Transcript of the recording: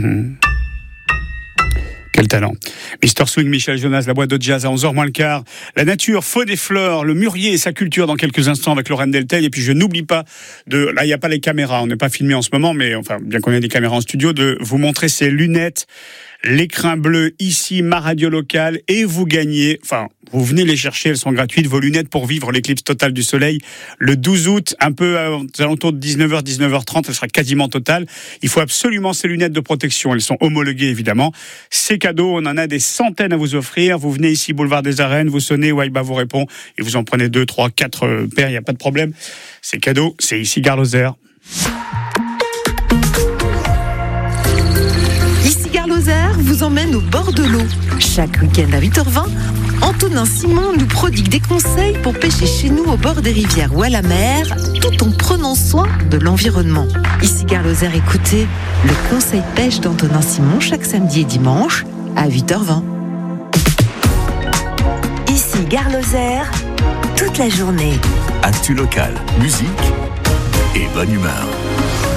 Quel talent. Mr. Swing, Michel Jonas, la boîte de jazz à 11h moins le quart. La nature, faune et fleurs, le mûrier et sa culture dans quelques instants avec Lorraine Delteil. Et puis je n'oublie pas là il n'y a pas les caméras, on n'est pas filmé en ce moment, mais enfin, bien qu'on ait des caméras en studio, de vous montrer ces lunettes, l'écrin bleu, ici, ma radio locale, et vous gagnez, vous venez les chercher, elles sont gratuites, vos lunettes pour vivre l'éclipse totale du soleil le 12 août, un peu aux alentours de 19h, 19h30, elle sera quasiment totale. Il faut absolument ces lunettes de protection, elles sont homologuées évidemment. C'est cadeau, on en a des centaines à vous offrir. Vous venez ici, boulevard des Arènes, vous sonnez, Waiba vous répond, et vous en prenez 2, 3, 4 paires, il n'y a pas de problème. C'est cadeau, c'est ici Gare Lozère. Lozère vous emmène au bord de l'eau. Chaque week-end à 8h20, Antonin Simon nous prodigue des conseils pour pêcher chez nous au bord des rivières ou à la mer, tout en prenant soin de l'environnement. Ici Gare Lozère, écoutez le conseil pêche d'Antonin Simon chaque samedi et dimanche à 8h20. Ici Gare Lozère, toute la journée. Actu locale, musique et bonne humeur.